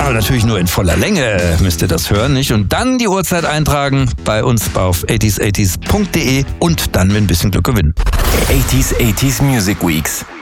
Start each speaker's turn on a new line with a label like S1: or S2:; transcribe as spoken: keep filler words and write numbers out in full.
S1: aber natürlich nur in voller Länge müsst ihr das hören, nicht? Und dann die Uhrzeit eintragen bei uns auf achtziger achtzig punkt de und dann mit ein bisschen Glück gewinnen.
S2: achtziger achtzig Music Weeks.